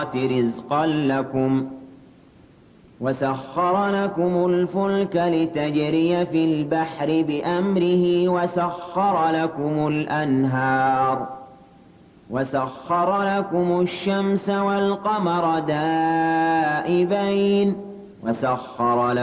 رزقا لكم وسخر لكم الفلك لتجري في البحر بأمره وسخر لكم الأنهار وسخر لكم الشمس والقمر دائبين وسخر لكم